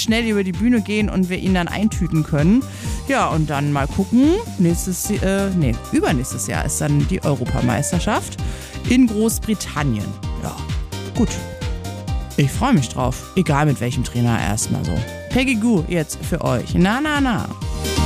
schnell über die Bühne gehen und wir ihn dann eintüten können. Ja, und dann mal gucken. Übernächstes Jahr ist dann die Europameisterschaft in Großbritannien. Ja, gut. Ich freue mich drauf. Egal mit welchem Trainer erstmal so. Peggy Gou jetzt für euch. Na, na, na.